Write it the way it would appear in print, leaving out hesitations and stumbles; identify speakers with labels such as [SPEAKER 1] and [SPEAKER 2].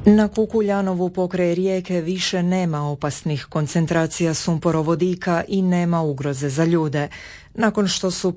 [SPEAKER 1] Na Kukuljanovu pokraj Rijeke više nema opasnih koncentracija sumporovodika i nema ugroze za ljude. Nakon što su